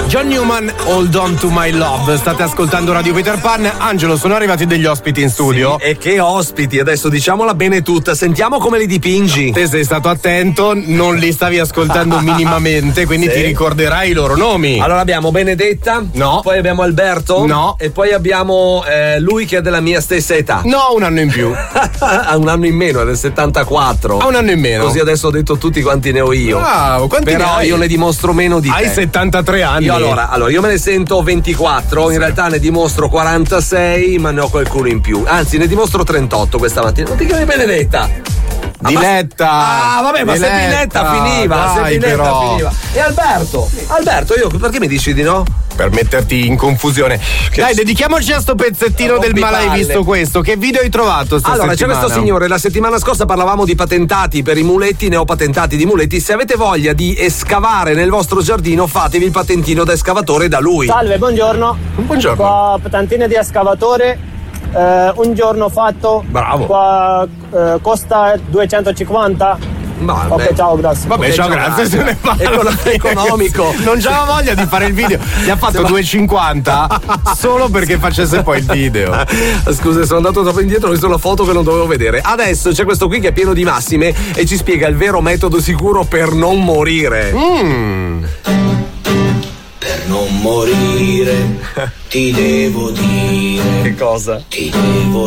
John Newman, Hold On To My Love. State ascoltando Radio Peter Pan. Angelo, sono arrivati degli ospiti in studio. Sì, e che ospiti, adesso diciamola bene tutta. Sentiamo come li dipingi. Te sei stato attento, non li stavi ascoltando minimamente, quindi sì, ti ricorderai i loro nomi. Allora abbiamo Benedetta, no. Poi abbiamo Alberto, no. E poi abbiamo lui che è della mia stessa età. No, un anno in più. Ha un anno in meno, è del 74. Ha un anno in meno. Così adesso ho detto tutti quanti ne ho io. Bravo, quanti però ne hai? io ne dimostro meno di te. Hai 73 anni. Io allora io me ne sento 24, in realtà ne dimostro 46, ma ne ho qualcuno in più. Anzi, ne dimostro 38 questa mattina. Non ti chiami Benedetta? Diletta. Ah, vabbè, ma se Diletta finiva, dai, se Diletta però. finiva. E Alberto, io perché mi dici di no? Per metterti in confusione. Dai, dedichiamoci a sto pezzettino del Mal hai visto questo. Che video hai trovato sta Allora, settimana? c'è questo signore, la settimana scorsa parlavamo di patentati per i muletti, ne ho patentati di muletti. Se avete voglia di escavare nel vostro giardino, fatevi il patentino da escavatore da lui. Salve, buongiorno. Buongiorno. Qua patentino di escavatore. Un giorno fatto. Bravo. Qua costa 250. Ok, ciao, grazie. Vabbè, ciao, grazie. Se ne va. Economico. Non c'aveva voglia di fare il video. Gli ha fatto 2,50 solo perché facesse poi il video. Scusa, sono andato troppo indietro, ho visto la foto che non dovevo vedere. Adesso c'è questo qui che è pieno di massime e ci spiega il vero metodo sicuro per non morire. Per non morire ti devo dire. Che cosa? Ti devo